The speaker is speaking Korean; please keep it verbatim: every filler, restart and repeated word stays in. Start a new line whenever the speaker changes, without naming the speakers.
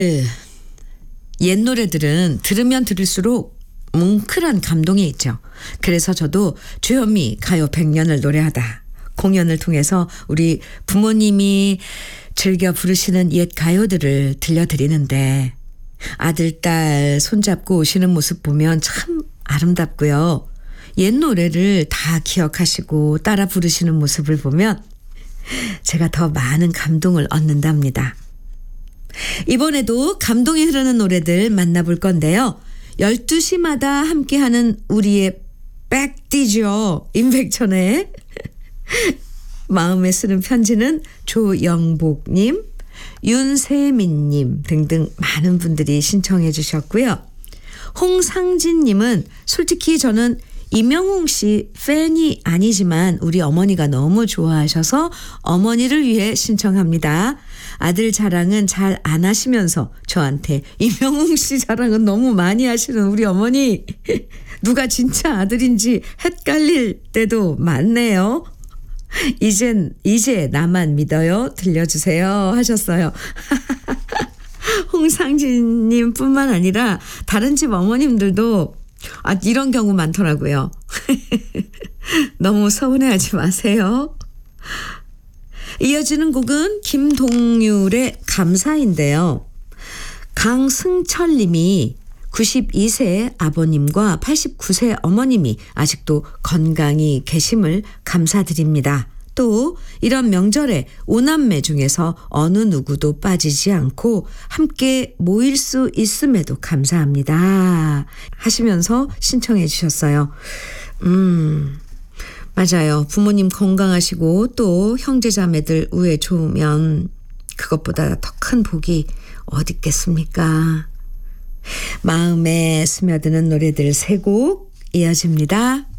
옛 노래들은 들으면 들을수록 뭉클한 감동이 있죠. 그래서 저도 주현미 가요 백 년을 노래하다 공연을 통해서 우리 부모님이 즐겨 부르시는 옛 가요들을 들려드리는데 아들, 딸 손잡고 오시는 모습 보면 참 아름답고요. 옛 노래를 다 기억하시고 따라 부르시는 모습을 보면 제가 더 많은 감동을 얻는답니다. 이번에도 감동이 흐르는 노래들 만나볼 건데요. 열두 시마다 함께하는 우리의 백디죠. 임백천의 마음에 쓰는 편지는 조영복님, 윤세민님 등등 많은 분들이 신청해 주셨고요. 홍상진님은 솔직히 저는 이명웅 씨 팬이 아니지만 우리 어머니가 너무 좋아하셔서 어머니를 위해 신청합니다. 아들 자랑은 잘 안 하시면서 저한테 이명웅 씨 자랑은 너무 많이 하시는 우리 어머니 누가 진짜 아들인지 헷갈릴 때도 많네요. 이젠 이제 나만 믿어요. 들려주세요 하셨어요. 홍상진님 뿐만 아니라 다른 집 어머님들도 아, 이런 경우 많더라고요. 너무 서운해하지 마세요. 이어지는 곡은 김동률의 감사인데요. 강승철 님이 구십이 세 아버님과 팔십구 세 어머님이 아직도 건강히 계심을 감사드립니다. 또 이런 명절에 오남매 중에서 어느 누구도 빠지지 않고 함께 모일 수 있음에도 감사합니다 하시면서 신청해 주셨어요. 음 맞아요. 부모님 건강하시고 또 형제자매들 우애 좋으면 그것보다 더 큰 복이 어디 있겠습니까. 마음에 스며드는 노래들 세 곡 이어집니다.